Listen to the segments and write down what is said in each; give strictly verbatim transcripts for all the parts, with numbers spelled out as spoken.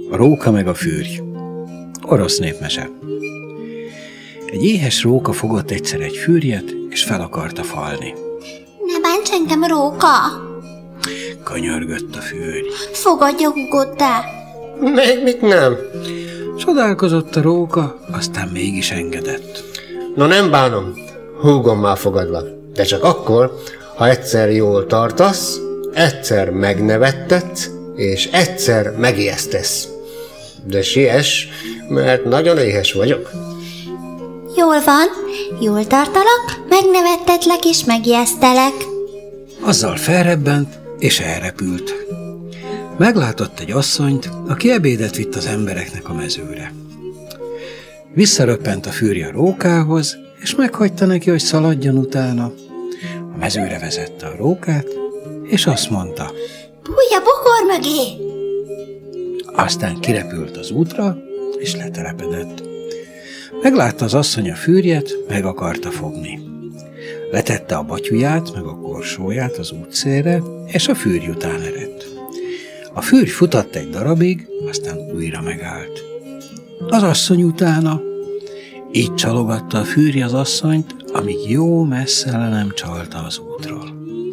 A róka meg a fűrj. Orosz népmese. Egy éhes róka fogott egyszer egy fűrjet, és fel akarta falni. Ne bánts engem, róka! Könyörgött a fűrj. Fogadja húgoddá! Még mit nem? Csodálkozott a róka, aztán mégis engedett. No nem bánom, húgommal fogadva. De csak akkor, ha egyszer jól tartasz, egyszer megnevettetsz, és egyszer megijesztesz. De siess, mert nagyon éhes vagyok. Jól van, jól tartalak, megnevettetlek és megijesztelek. Azzal felrebbent, és elrepült. Meglátott egy asszonyt, aki ebédet vitt az embereknek a mezőre. Visszaröppent a fűrj a rókához, és meghagyta neki, hogy szaladjon utána. A mezőre vezette a rókát, és azt mondta: Bújj a bokor mögé! Aztán kirepült az útra, és letelepedett. Meglátta az asszony a fűrjet, meg akarta fogni. Letette a batyuját, meg a korsóját az útszélre, és a fűrj után eredt. A fűrj futott egy darabig, aztán újra megállt. Az asszony utána. Így csalogatta a fűrj az asszonyt, amíg jó messze le nem csalta az útról.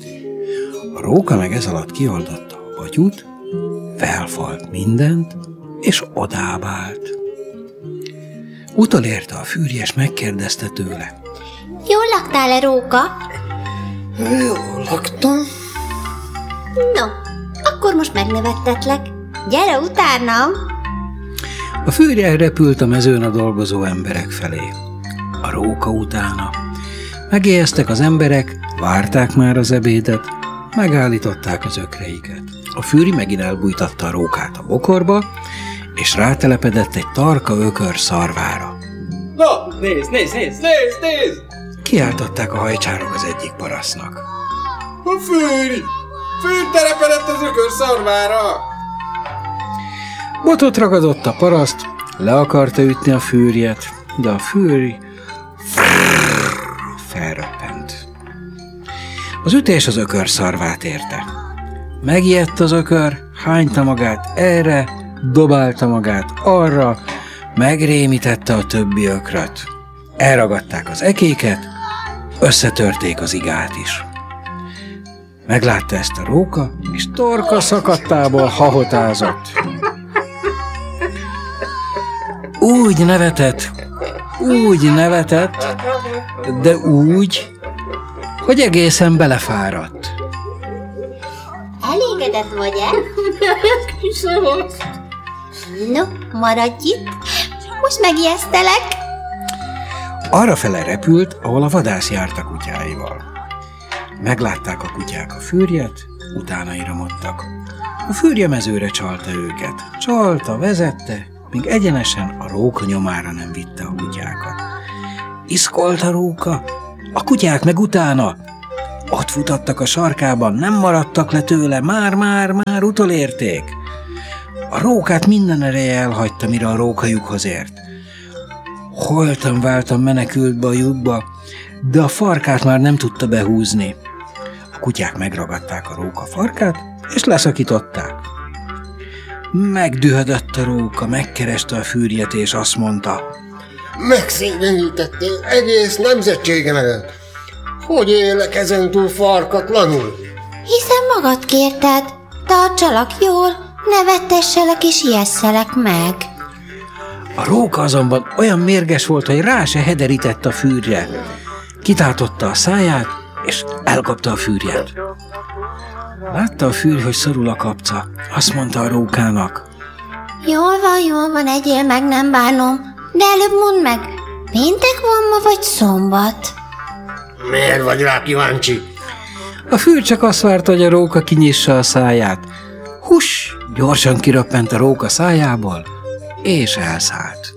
A róka meg ez alatt kioldotta a batyút, felfalt mindent, és odábált. Utolérte a fűrj, és megkérdezte tőle: Jól laktál-e, róka? Jól laktam. No, akkor most megnevettetlek. Gyere utánam! A fűrj elrepült a mezőn a dolgozó emberek felé. A róka utána. Megijesztek az emberek, várták már az ebédet, megállították az ökreiket. A fűrj megint elbújtatta a rókát a bokorba, és rátelepedett egy tarka ökör szarvára. Na, nézd, nézd, nézd, nézd, nézd! Kiáltották a hajcsárok az egyik parasztnak. A fűrj! Fűrj telepedett az ökör szarvára! Botot ragadott a paraszt, le akarta ütni a fűrjet, de a fűrj felröppent. Az ütés az ökör szarvát érte. Megijedt az ökör, hányta magát erre, dobálta magát arra, megrémítette a többi ökröt. Elragadták az ekéket, összetörték az igát is. Meglátta ezt a róka, és torka szakadtából hahotázott. Úgy nevetett, úgy nevetett, de úgy, hogy egészen belefáradt. Elégedett vagy-e? No, maradj itt, most megijesztelek. Arrafele repült, ahol a vadász járt a kutyáival. Meglátták a kutyák a fűrjet, utána iramodtak. A fűrje mezőre csalta őket. Csalta, vezette, míg egyenesen a róka nyomára nem vitte a kutyákat. Iszkolt a róka, a kutyák meg utána. Ott futottak a sarkában, nem maradtak le tőle, már-már-már utolérték. A rókát minden ereje elhagyta, mire a róka lyukhoz ért. Holtan váltam menekült be a lyukba, de a farkát már nem tudta behúzni. A kutyák megragadták a róka farkát, és leszakították. Megdühödött a róka, megkereste a fűrjet, és azt mondta: Megszégyenítettél egész nemzetségem előtt. Hogy élek ezentúl farkatlanul? Hiszen magad kérted, tartsalak jól, nevettesselek és ijesszelek meg. A róka azonban olyan mérges volt, hogy rá se hederített a fűrje. Kitátotta a száját, és elkapta a fűrjet. Látta a fűrj, hogy szorul a kapca. Azt mondta a rókának: Jól van, jól van, egyél meg, nem bánom, de előbb mondd meg, péntek van ma vagy szombat? Miért vagy rá kíváncsi? A fűrj csak azt várta, hogy a róka kinyissa a száját. Hus! Gyorsan kiröppent a róka szájából, és elszállt.